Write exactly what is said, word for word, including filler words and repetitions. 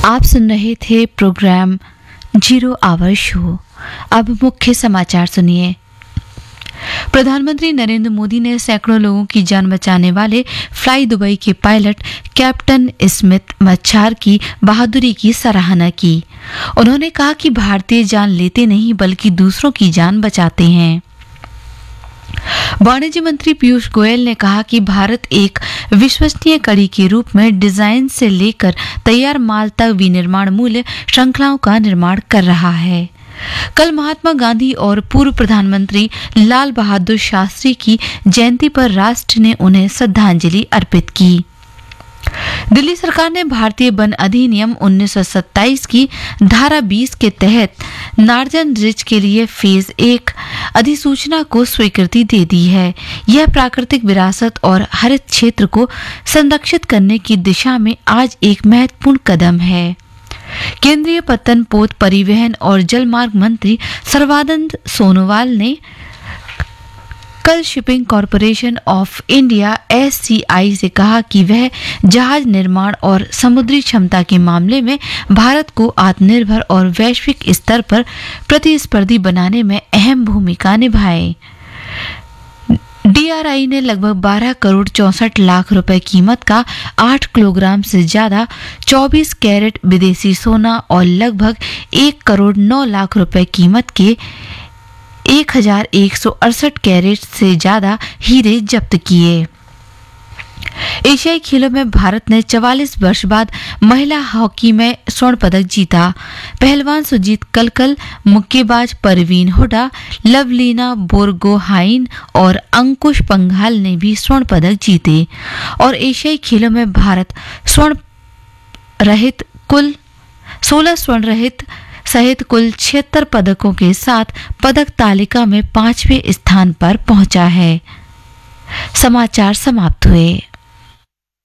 आप सुन रहे थे प्रोग्राम जीरो आवर शो। अब मुख्य समाचार सुनिए। प्रधानमंत्री नरेंद्र मोदी ने सैकड़ों लोगों की जान बचाने वाले फ्लाई दुबई के पायलट कैप्टन स्मिथ मच्छार की बहादुरी की सराहना की। उन्होंने कहा कि भारतीय जान लेते नहीं बल्कि दूसरों की जान बचाते हैं। वाणिज्य मंत्री पीयूष गोयल ने कहा कि भारत एक विश्वसनीय कड़ी के रूप में डिजाइन से लेकर तैयार माल तक विनिर्माण मूल्य श्रृंखलाओं का निर्माण कर रहा है। कल महात्मा गांधी और पूर्व प्रधानमंत्री लाल बहादुर शास्त्री की जयंती पर राष्ट्र ने उन्हें श्रद्धांजलि अर्पित की। दिल्ली सरकार ने भारतीय वन अधिनियम उन्नीस सौ सत्ताईस की धारा बीस के तहत नार्जन रिज के लिए फेज एक अधिसूचना को स्वीकृति दे दी है। यह प्राकृतिक विरासत और हरित क्षेत्र को संरक्षित करने की दिशा में आज एक महत्वपूर्ण कदम है। केंद्रीय पत्तन पोत परिवहन और जलमार्ग मंत्री सर्बानंद सोनोवाल ने कल shipping corporation of India S C आई से कहा कि वह जहाज निर्माण और समुद्री क्षमता के मामले में भारत को आत्मनिर्भर और वैश्विक स्तर पर प्रतिस्पर्धी बनाने में अहम भूमिका निभाए। डी आर आई ने लगभग बारह करोड़ चौसठ लाख रुपए कीमत का आठ किलोग्राम से ज्यादा चौबीस कैरेट विदेशी सोना और लगभग एक करोड़ नौ लाख रुपए कीमत के एक हजार एक सौ अड़सठ कैरेट से ज्यादा हीरे जब्त किए। एशियाई खेलों में भारत ने चवालीस वर्ष बाद महिला हॉकी में स्वर्ण पदक जीता। पहलवान सुजीत कलकल, मुक्केबाज परवीन हुडा, लवलीना बोरगोहाइन और अंकुश पंघाल ने भी स्वर्ण पदक जीते और एशियाई खेलों में भारत स्वर्ण रहित कुल सोलह स्वर्ण रहित सहित कुल छिहत्तर पदकों के साथ पदक तालिका में पांचवें स्थान पर पहुंचा है। समाचार समाप्त हुए।